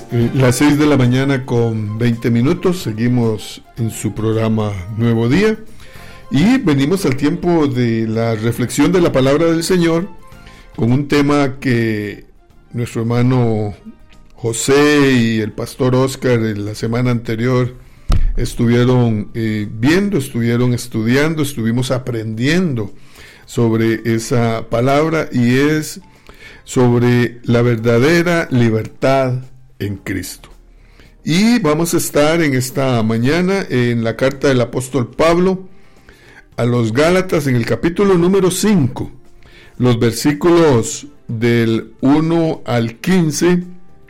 Las 6 de la mañana con 20 minutos, seguimos en su programa Nuevo Día y venimos al tiempo de la reflexión de la palabra del Señor con un tema que nuestro hermano José y el pastor Oscar en la semana anterior estuvieron viendo, estuvieron estudiando, estuvimos aprendiendo sobre esa palabra, y es sobre la verdadera libertad en Cristo. Y vamos a estar en esta mañana en la carta del apóstol Pablo a los Gálatas, en el capítulo número 5, los versículos del 1 al 15,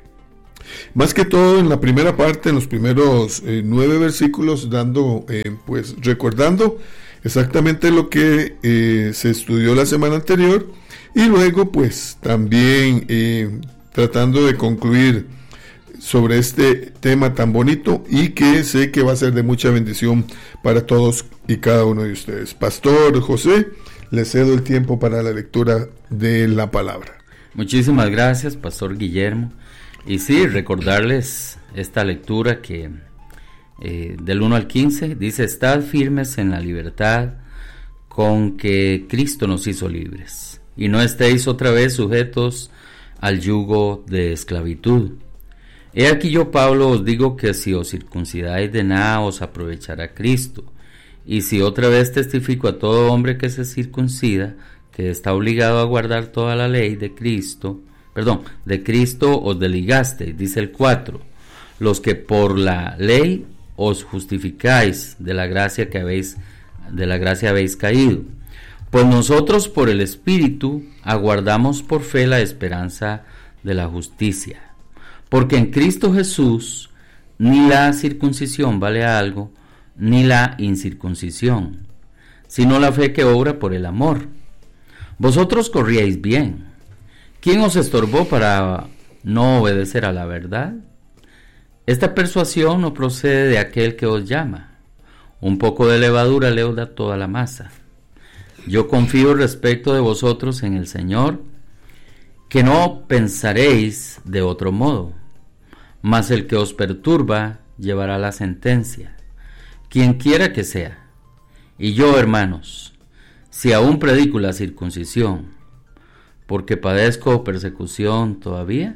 más que todo en la primera parte, en los primeros 9 versículos, recordando exactamente lo que se estudió la semana anterior, y luego pues también tratando de concluir sobre este tema tan bonito y que sé que va a ser de mucha bendición para todos y cada uno de ustedes. Pastor José, le cedo el tiempo para la lectura de la palabra. Muchísimas gracias, Pastor Guillermo. Y sí, recordarles esta lectura que del 1 al 15 dice: estad firmes en la libertad con que Cristo nos hizo libres, y no estéis otra vez sujetos al yugo de esclavitud. He aquí yo, Pablo, os digo que si os circuncidáis, de nada os aprovechará Cristo. Y si otra vez testifico a todo hombre que se circuncida, que está obligado a guardar toda la ley de Cristo os desligasteis, dice el 4, los que por la ley os justificáis, de la gracia habéis caído. Pues nosotros por el Espíritu aguardamos por fe la esperanza de la justicia. Porque en Cristo Jesús ni la circuncisión vale algo, ni la incircuncisión, sino la fe que obra por el amor. Vosotros corríais bien. ¿Quién os estorbó para no obedecer a la verdad? Esta persuasión no procede de aquel que os llama. Un poco de levadura leuda toda la masa. Yo confío respecto de vosotros en el Señor, que no pensaréis de otro modo, mas el que os perturba llevará la sentencia, quien quiera que sea. Y yo, hermanos, si aún predico la circuncisión, ¿por qué padezco persecución todavía?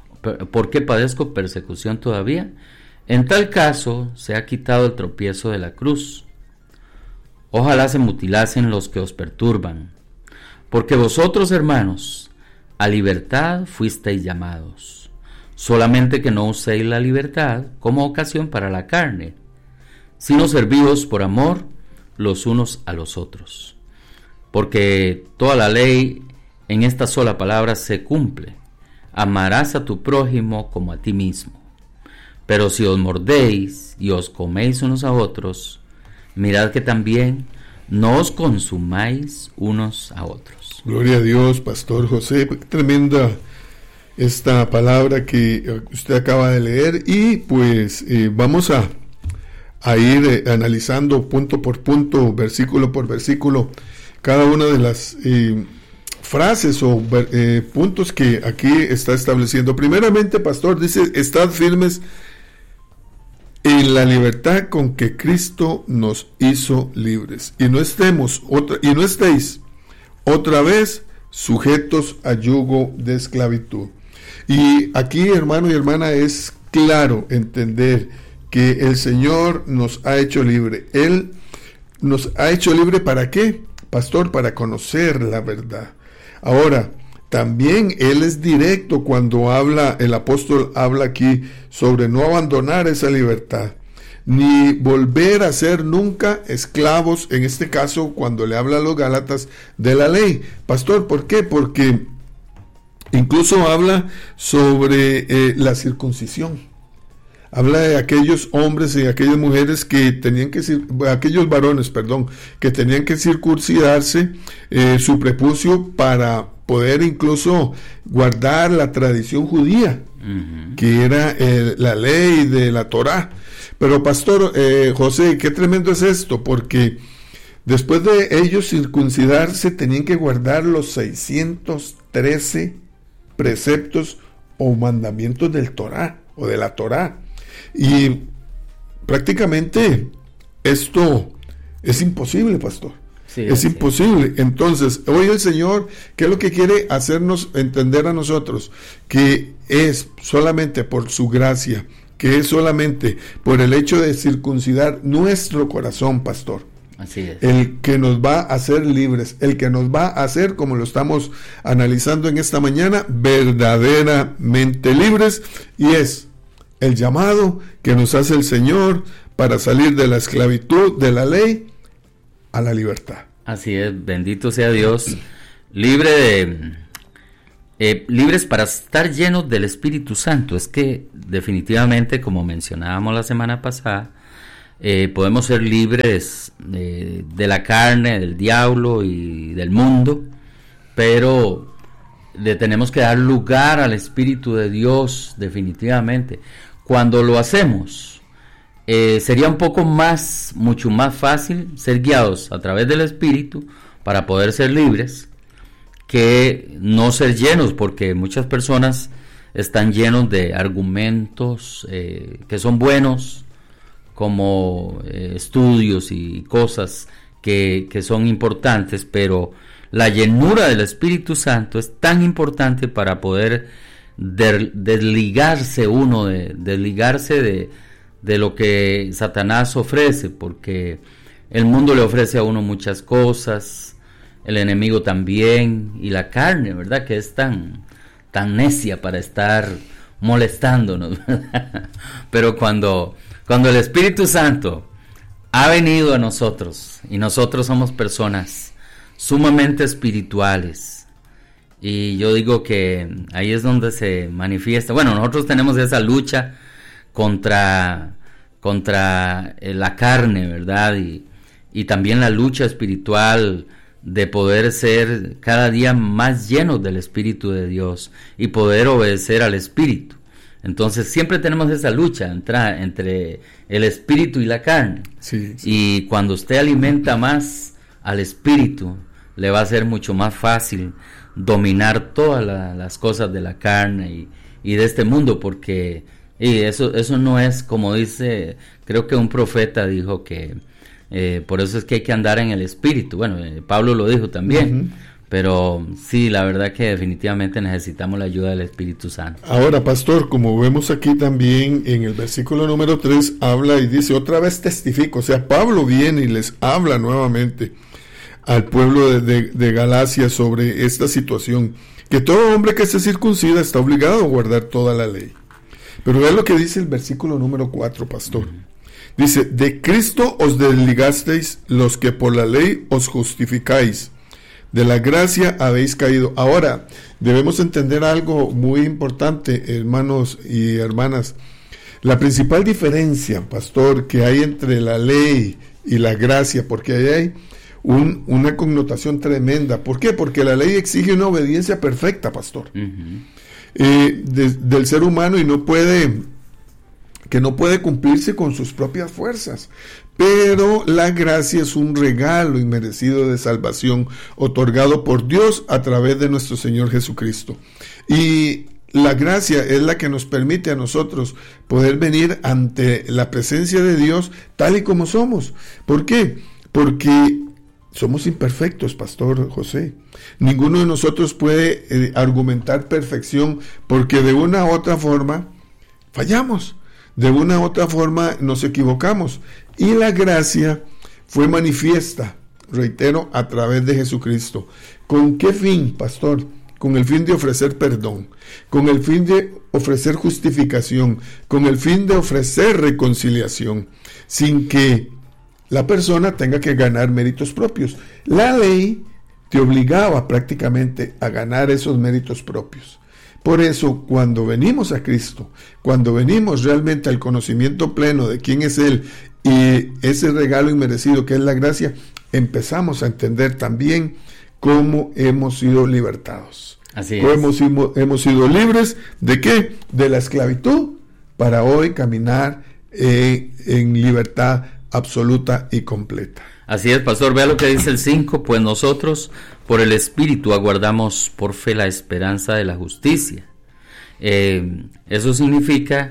En tal caso se ha quitado el tropiezo de la cruz. Ojalá se mutilasen los que os perturban, porque vosotros, hermanos, a libertad fuisteis llamados, solamente que no uséis la libertad como ocasión para la carne, sino servíos por amor los unos a los otros. Porque toda la ley en esta sola palabra se cumple: amarás a tu prójimo como a ti mismo. Pero si os mordéis y os coméis unos a otros, mirad que también no os consumáis unos a otros. Gloria a Dios, Pastor José. Tremenda esta palabra que usted acaba de leer, y pues vamos a ir analizando punto por punto, versículo por versículo, cada una de las frases o puntos que aquí está estableciendo. Primeramente, Pastor, dice: estad firmes en la libertad con que Cristo nos hizo libres, y no estéis otra vez sujetos a yugo de esclavitud. Y aquí, hermano y hermana, es claro entender que el Señor nos ha hecho libre. Él nos ha hecho libre, ¿para qué, Pastor? Para conocer la verdad. Ahora, también Él es directo cuando el apóstol habla aquí sobre no abandonar esa libertad, ni volver a ser nunca esclavos, en este caso cuando le habla a los Gálatas, de la ley. Pastor, ¿por qué? Porque incluso habla sobre la circuncisión. Habla de aquellos hombres y aquellas mujeres que tenían que aquellos varones, que tenían que circuncidarse su prepucio para poder incluso guardar la tradición judía, que era la ley de la Torá. Pero Pastor José, qué tremendo es esto, porque después de ellos circuncidarse tenían que guardar los 613 preceptos o mandamientos del Torá o de la Torá. Y prácticamente esto es imposible, pastor. Sí, es imposible. Entonces, hoy el Señor, ¿qué es lo que quiere hacernos entender a nosotros? Que es solamente por su gracia, que es solamente por el hecho de circuncidar nuestro corazón, pastor. Así es. El que nos va a hacer libres, el que nos va a hacer, como lo estamos analizando en esta mañana, verdaderamente libres, y es el llamado que nos hace el Señor para salir de la esclavitud de la ley a la libertad. Así es, bendito sea Dios, libres para estar llenos del Espíritu Santo. Es que definitivamente, como mencionábamos la semana pasada, podemos ser libres de la carne, del diablo y del mundo, pero le tenemos que dar lugar al Espíritu de Dios definitivamente. Cuando lo hacemos, sería mucho más fácil ser guiados a través del Espíritu para poder ser libres, que no ser llenos, porque muchas personas están llenos de argumentos que son buenos, como estudios y cosas que son importantes, pero la llenura del Espíritu Santo es tan importante para poder desligarse uno, desligarse de lo que Satanás ofrece, porque el mundo le ofrece a uno muchas cosas, el enemigo también, y la carne, ¿verdad?, que es tan necia para estar molestándonos, ¿verdad? Pero cuando el Espíritu Santo ha venido a nosotros, y nosotros somos personas sumamente espirituales, y yo digo que ahí es donde se manifiesta. Bueno, nosotros tenemos esa lucha contra la carne, ¿verdad? Y también la lucha espiritual de poder ser cada día más llenos del Espíritu de Dios y poder obedecer al Espíritu. Entonces siempre tenemos esa lucha entre el Espíritu y la carne. Sí. Y cuando usted alimenta más al Espíritu, le va a ser mucho más fácil dominar todas las cosas de la carne y de este mundo, porque eso no es como dice, creo que un profeta dijo que por eso es que hay que andar en el Espíritu. Bueno, Pablo lo dijo también. Pero sí, la verdad que definitivamente necesitamos la ayuda del Espíritu Santo. Ahora, pastor, como vemos aquí también en el versículo número 3, habla y dice, otra vez testifico, o sea, Pablo viene y les habla nuevamente al pueblo de Galacia sobre esta situación, que todo hombre que se circuncida está obligado a guardar toda la ley. Pero vean lo que dice el versículo número 4, pastor. Dice, de Cristo os desligasteis los que por la ley os justificáis. De la gracia habéis caído. Ahora, debemos entender algo muy importante, hermanos y hermanas. La principal diferencia, pastor, que hay entre la ley y la gracia, porque ahí hay una connotación tremenda. ¿Por qué? Porque la ley exige una obediencia perfecta, pastor, del ser humano, y no puede cumplirse con sus propias fuerzas. Pero la gracia es un regalo inmerecido de salvación otorgado por Dios a través de nuestro Señor Jesucristo. Y la gracia es la que nos permite a nosotros poder venir ante la presencia de Dios tal y como somos. ¿Por qué? Porque somos imperfectos, pastor José. Ninguno de nosotros puede argumentar perfección, porque de una u otra forma fallamos. De una u otra forma nos equivocamos. Y la gracia fue manifiesta, reitero, a través de Jesucristo. ¿Con qué fin, pastor? Con el fin de ofrecer perdón, con el fin de ofrecer justificación, con el fin de ofrecer reconciliación, sin que la persona tenga que ganar méritos propios. La ley te obligaba prácticamente a ganar esos méritos propios. Por eso, cuando venimos a Cristo, cuando venimos realmente al conocimiento pleno de quién es Él y ese regalo inmerecido que es la gracia, empezamos a entender también cómo hemos sido libertados. Así cómo es. hemos sido libres ¿de qué? De la esclavitud, para hoy caminar en libertad absoluta y completa. Así es, pastor. Vea lo que dice el 5, pues nosotros por el Espíritu aguardamos por fe la esperanza de la justicia. Eso significa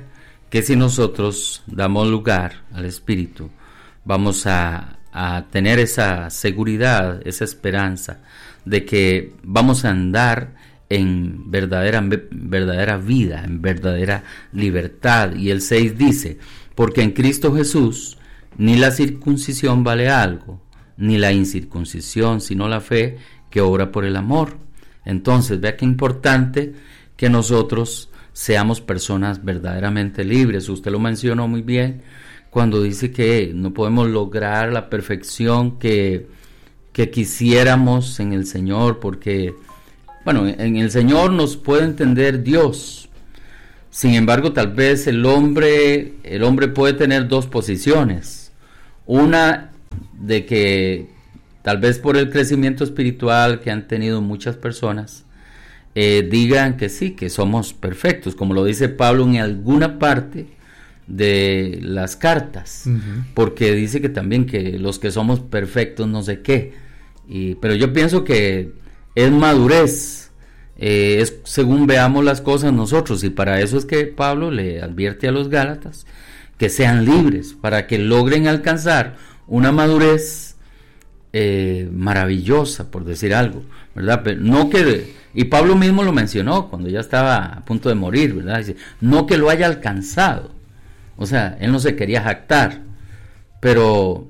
que si nosotros damos lugar al Espíritu, vamos a tener esa seguridad, esa esperanza de que vamos a andar en verdadera vida, en verdadera libertad. Y el 6 dice, porque en Cristo Jesús ni la circuncisión vale algo, ni la incircuncisión, sino la fe que obra por el amor. Entonces, vea qué importante que nosotros seamos personas verdaderamente libres. Usted lo mencionó muy bien cuando dice que no podemos lograr la perfección que quisiéramos en el Señor, porque, bueno, en el Señor nos puede entender Dios. Sin embargo, tal vez el hombre puede tener dos posiciones. Una, de que tal vez por el crecimiento espiritual que han tenido muchas personas, digan que sí, que somos perfectos, como lo dice Pablo en alguna parte de las cartas, porque dice que también que los que somos perfectos no sé qué, pero yo pienso que es madurez, es según veamos las cosas nosotros, y para eso es que Pablo le advierte a los Gálatas que sean libres, para que logren alcanzar una madurez maravillosa, por decir algo, ¿verdad? Pero no que, y Pablo mismo lo mencionó cuando ya estaba a punto de morir, ¿verdad? Dice, no que lo haya alcanzado, o sea, él no se quería jactar, pero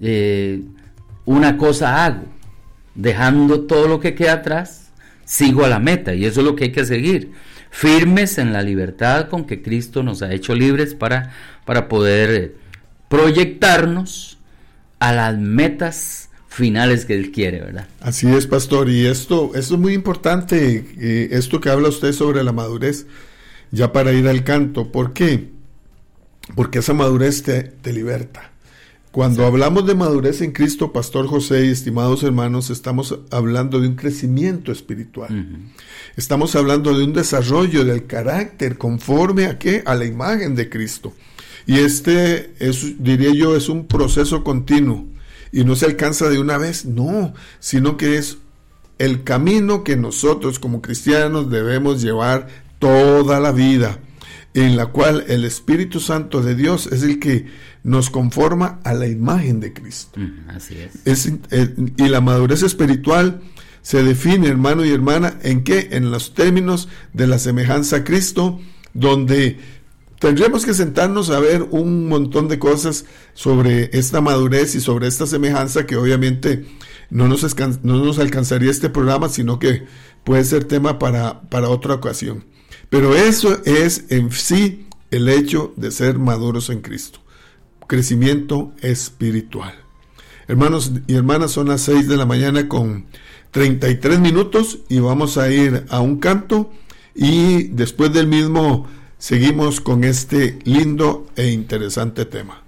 una cosa hago, dejando todo lo que queda atrás, sigo a la meta, y eso es lo que hay que seguir, firmes en la libertad con que Cristo nos ha hecho libres para poder proyectarnos a las metas finales que Él quiere, ¿verdad? Así es, pastor, y esto es muy importante, esto que habla usted sobre la madurez, ya para ir al canto. ¿Por qué? Porque esa madurez te liberta. Cuando hablamos de madurez en Cristo, Pastor José y estimados hermanos, estamos hablando de un crecimiento espiritual. Estamos hablando de un desarrollo del carácter conforme a ¿qué? A la imagen de Cristo. Y diría yo, es un proceso continuo y no se alcanza de una vez, no, sino que es el camino que nosotros como cristianos debemos llevar toda la vida, en la cual el Espíritu Santo de Dios es el que nos conforma a la imagen de Cristo. Así es. Y la madurez espiritual se define, hermano y hermana, ¿en qué? En los términos de la semejanza a Cristo, donde tendríamos que sentarnos a ver un montón de cosas sobre esta madurez y sobre esta semejanza, que obviamente no nos alcanzaría este programa, sino que puede ser tema para otra ocasión. Pero eso es en sí el hecho de ser maduros en Cristo. Crecimiento espiritual. Hermanos y hermanas, son las 6 de la mañana con 33 minutos y vamos a ir a un canto, y después del mismo seguimos con este lindo e interesante tema.